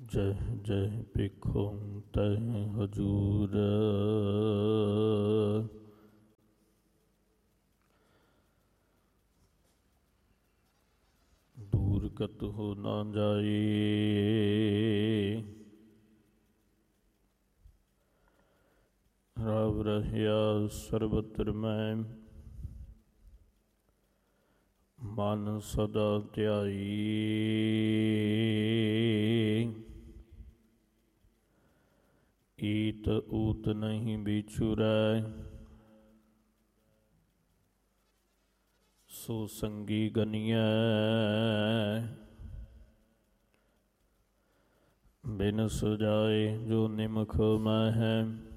ਜਹ ਜਹ ਭਿਖੁ ਤਹ ਹਜੂਰ। ਦੂਰ ਕਤਹੁ ਨਾ ਜਾਈ, ਰਵ ਰਹਿਆ ਸਰਬਤਰ ਮੈਂ। ਮਨ ਸਦਾ ਧਿਆਈ, ਈਤ ਊਤ ਨਹੀਂ ਵਿਛੁਰੈ। ਸੋ ਸੰਗੀ ਗਨੀਐ, ਬਿਨ ਸੁਜਾਏ ਜੋ ਨਿਮਖ ਮਹਿ।